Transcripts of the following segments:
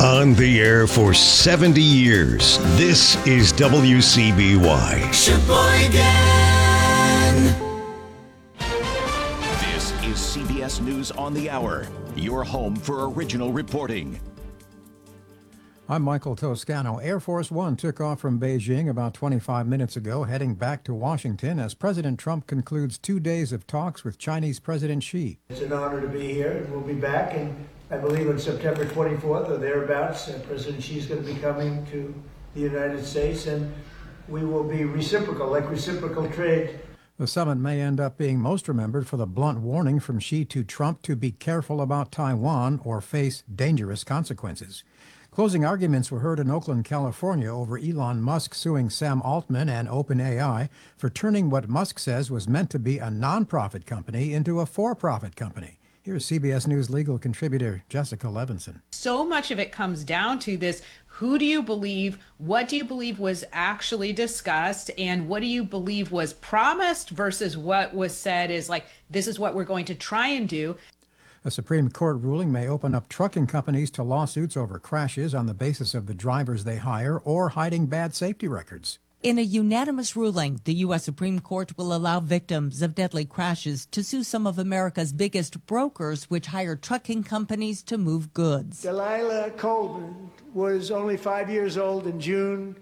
On the air for 70 years, this is WCBY. Sheboygan! This is CBS News on the Hour, your home for original reporting. I'm Michael Toscano. Air Force One took off from Beijing about 25 minutes ago, heading back to Washington as President Trump concludes 2 days of talks with Chinese President Xi. It's an honor to be here. We'll be back, and I believe on September 24th or thereabouts, President Xi is going to be coming to the United States, and we will be reciprocal, like reciprocal trade. The summit may end up being most remembered for the blunt warning from Xi to Trump to be careful about Taiwan or face dangerous consequences. Closing arguments were heard in Oakland, California over Elon Musk suing Sam Altman and OpenAI for turning what Musk says was meant to be a nonprofit company into a for-profit company. Here's CBS News legal contributor Jessica Levinson. So much of it comes down to this: who do you believe? What do you believe was actually discussed? And what do you believe was promised versus what was said is like, this is what we're going to try and do. A Supreme Court ruling may open up trucking companies to lawsuits over crashes on the basis of the drivers they hire or hiding bad safety records. In a unanimous ruling, the U.S. Supreme Court will allow victims of deadly crashes to sue some of America's biggest brokers, which hire trucking companies to move goods. Delilah Coleman was only 5 years old in June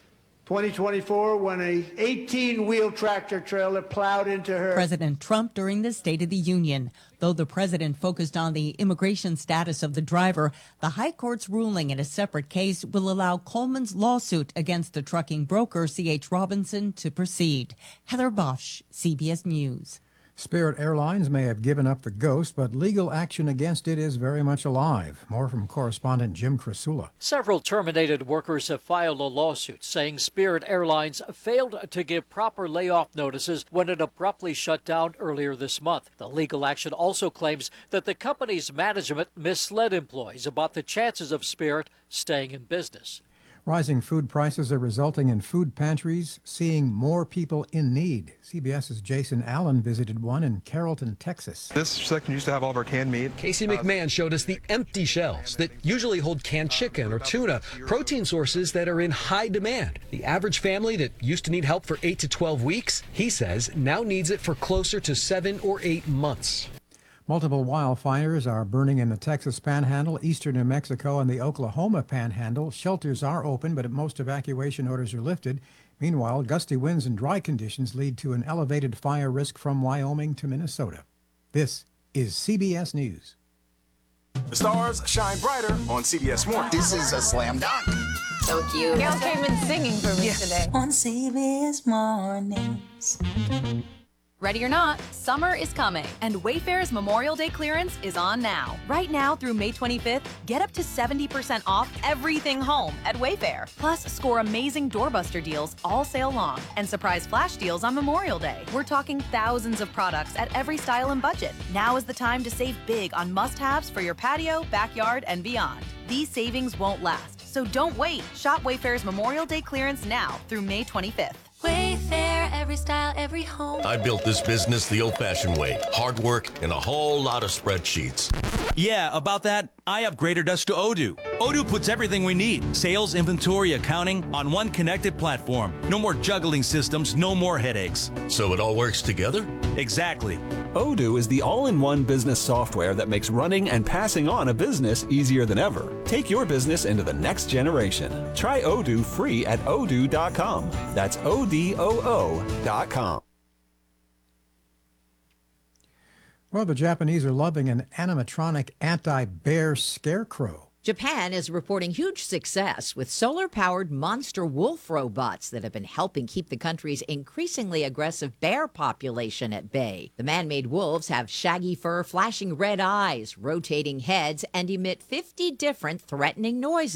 2024 when a 18-wheel tractor trailer plowed into her. President Trump during the State of the Union. Though the president focused on the immigration status of the driver, the High Court's ruling in a separate case will allow Coleman's lawsuit against the trucking broker C.H. Robinson to proceed. Heather Bosch, CBS News. Spirit Airlines may have given up the ghost, but legal action against it is very much alive. More from correspondent Jim Krasula. Several terminated workers have filed a lawsuit saying Spirit Airlines failed to give proper layoff notices when it abruptly shut down earlier this month. The legal action also claims that the company's management misled employees about the chances of Spirit staying in business. Rising food prices are resulting in food pantries seeing more people in need. CBS's Jason Allen visited one in Carrollton, Texas. This section used to have all of our canned meat. Casey McMahon showed us the empty shelves that usually hold canned chicken or tuna, protein sources that are in high demand. The average family that used to need help for 8 to 12 weeks, he says, now needs it for closer to 7 or 8 months. Multiple wildfires are burning in the Texas Panhandle, eastern New Mexico, and the Oklahoma Panhandle. Shelters are open, but most evacuation orders are lifted. Meanwhile, gusty winds and dry conditions lead to an elevated fire risk from Wyoming to Minnesota. This is CBS News. The stars shine brighter on CBS Morning. This is a slam dunk. So cute. Gail came in singing for me today. On CBS Mornings. Ready or not, summer is coming, and Wayfair's Memorial Day clearance is on now. Right now through May 25th, get up to 70% off everything home at Wayfair. Plus, score amazing doorbuster deals all sale long and surprise flash deals on Memorial Day. We're talking thousands of products at every style and budget. Now is the time to save big on must-haves for your patio, backyard, and beyond. These savings won't last, so don't wait. Shop Wayfair's Memorial Day clearance now through May 25th. Wayfair, every style, every home. I built this business the old-fashioned way. Hard work and a whole lot of spreadsheets. Yeah, about that, I upgraded us to Odoo. Odoo puts everything we need, sales, inventory, accounting, on one connected platform. No more juggling systems, no more headaches. So it all works together? Exactly. Odoo is the all-in-one business software that makes running and passing on a business easier than ever. Take your business into the next generation. Try Odoo free at odoo.com. That's ODOO.com. Well, the Japanese are loving an animatronic anti-bear scarecrow. Japan is reporting huge success with solar-powered monster wolf robots that have been helping keep the country's increasingly aggressive bear population at bay. The man-made wolves have shaggy fur, flashing red eyes, rotating heads, and emit 50 different threatening noises.